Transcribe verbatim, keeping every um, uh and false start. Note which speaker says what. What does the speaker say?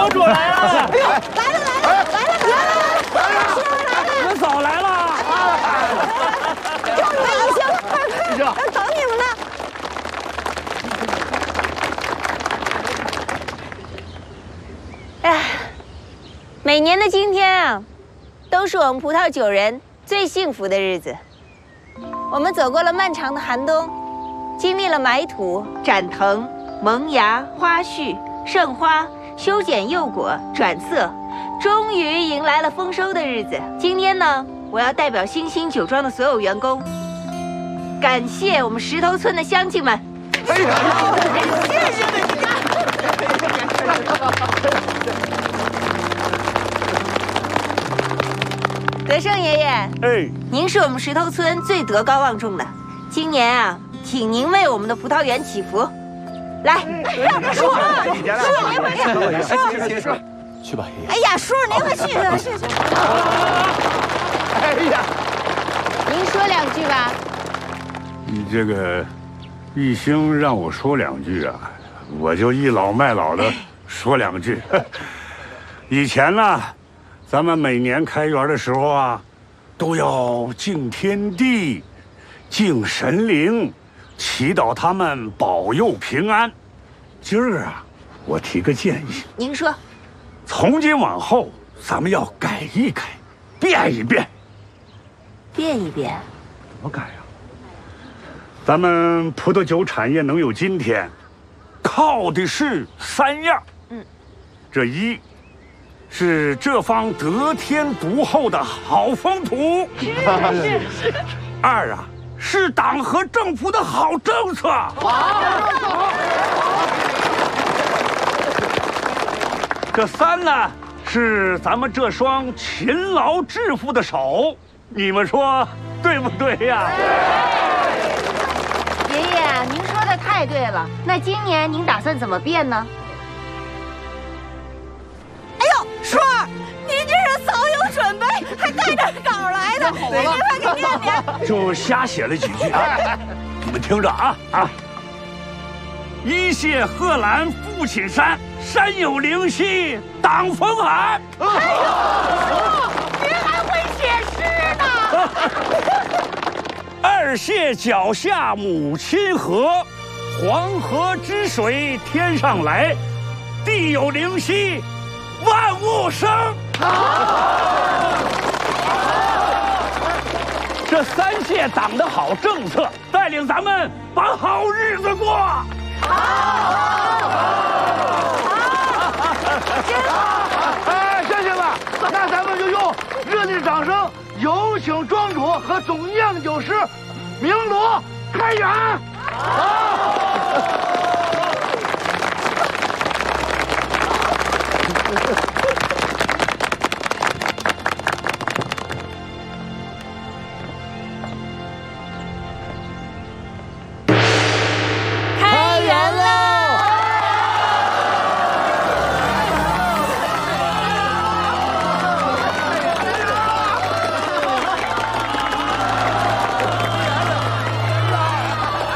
Speaker 1: 公主来了！
Speaker 2: 哎呦，来了来了来了来了来了！叔叔来了！
Speaker 1: 你们嫂来了！
Speaker 2: 终于有幸了，快快，要等你们呢。哎，每年的今天啊，都是我们葡萄酒人最幸福的日子。我们走过了漫长的寒冬，经历了埋土、展藤、萌芽、花序、盛花、修剪幼果、转色，终于迎来了丰收的日子。今天呢，我要代表星星酒庄的所有员工，感谢我们石头村的乡亲们。哎呀，谢谢你呀！德胜爷爷，
Speaker 1: 哎，
Speaker 2: 您是我们石头村最德高望重的，今年啊，请您为我们的葡萄园祈福。来，叔，叔，您快去，叔，
Speaker 3: 去吧，爷爷。
Speaker 2: 哎呀，叔，您快去，去去。
Speaker 1: 哎呀，
Speaker 2: 您说两句吧。
Speaker 4: 你这个一兴让我说两句啊，我就倚老卖老的说两句。以前呢，咱们每年开园的时候啊，都要敬天地、敬神灵，祈祷他们保佑平安。今儿啊，我提个建议，
Speaker 2: 您说。
Speaker 4: 从今往后，咱们要改一改，变一变。
Speaker 2: 变一变？
Speaker 4: 怎么改呀？咱们葡萄酒产业能有今天，靠的是三样。嗯，这一是这方得天独厚的好风土，
Speaker 2: 是是。
Speaker 4: 二啊是党和政府的好政策。好。这三呢是咱们这双勤劳致富的手，你们说对不对呀？
Speaker 2: 爷爷，您说的太对了。那今年您打算怎么变呢？哎呦，叔儿，您这是早有准备，还带着稿来的，您快给念念。
Speaker 4: 就瞎写了几句啊，你们听着啊啊！一泻贺兰父亲山，山有灵犀挡风寒。
Speaker 2: 哎呦，叔，您还会写诗呢。
Speaker 4: 二泻脚下母亲河，黄河之水天上来，地有灵犀万物生。这三届党的好政策，带领咱们把好日子过。好，
Speaker 2: 好，真好！
Speaker 1: 哎，乡亲们，那咱们就用热烈的掌声，有请庄主和总酿酒师鸣锣开园。好。